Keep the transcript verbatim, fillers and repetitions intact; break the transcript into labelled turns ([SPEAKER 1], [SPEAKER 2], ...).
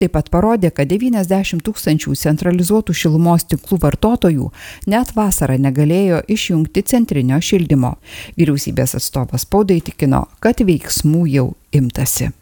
[SPEAKER 1] taip pat parodė, kad devyniasdešimt tūkstančių centralizuotų šilumos tinklų vartotojų net vasarą negalėjo išjungti centrinio šildymo. Vyriausybės atstovas spaudai tikino, kad veiksmų jau imtasi.